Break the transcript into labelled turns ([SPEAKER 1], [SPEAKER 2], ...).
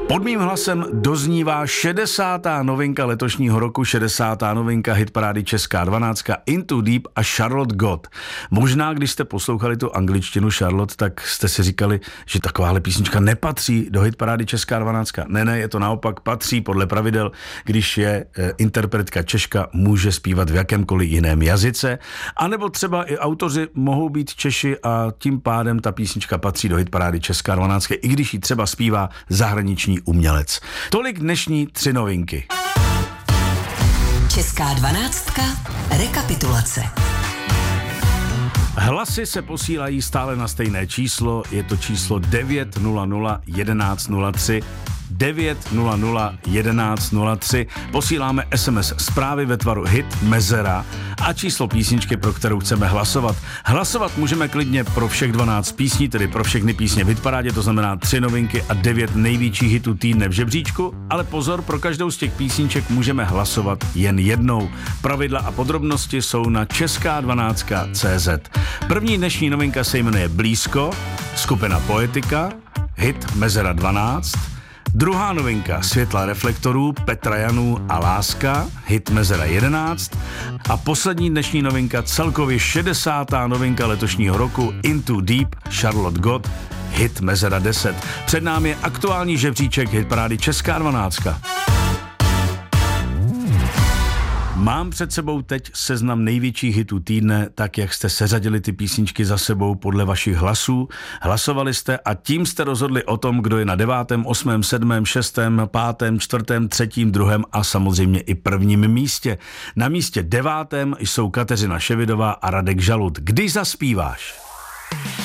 [SPEAKER 1] Pod mým hlasem doznívá 60. novinka letošního roku, 60. novinka hitparády Česká 12, Into Deep a Charlotte God. Možná, když jste poslouchali tu angličtinu Charlotte, tak jste si říkali, že takováhle písnička nepatří do hitparády Česká 12. Ne, je to naopak, patří podle pravidel, když je interpretka Češka, může zpívat v jakémkoliv jiném jazyce, anebo třeba i autoři mohou být Češi a tím pádem ta písnička patří do hitparády Česká 12, i když ji třeba zpívá zahraniční umělec. Tolik dnešní 3 novinky.
[SPEAKER 2] Česká 12. Rekapitulace.
[SPEAKER 1] Hlasy se posílají stále na stejné číslo, je to číslo 900 1103. 900 1103. Posíláme SMS zprávy ve tvaru hit, mezera a číslo písničky, pro kterou chceme hlasovat. Hlasovat můžeme klidně pro všech 12 písní, tedy pro všechny písně v hitparádě, to znamená 3 novinky a 9 největších hitů týdne v žebříčku, ale pozor, pro každou z těch písniček můžeme hlasovat jen jednou. Pravidla a podrobnosti jsou na česká12.cz. První dnešní novinka se jmenuje Blízko, skupina Poetika, hit Mezera 12. Druhá novinka Světla reflektorů, Petra Janů a Láska, hit Mezera 11. A poslední dnešní novinka, celkově 60. novinka letošního roku, Into Deep, Charlotte God, hit Mezera 10. Před námi je aktuální žebříček hitparády Česká 12. Mám před sebou teď seznam největších hitů týdne, tak jak jste seřadili ty písničky za sebou podle vašich hlasů. Hlasovali jste a tím jste rozhodli o tom, kdo je na 9., 8., 7., 6., 5., 4., 3., 2. a samozřejmě i prvním místě. Na místě 9. jsou Kateřina Ševidová a Radek Žalud. Když zaspíváš?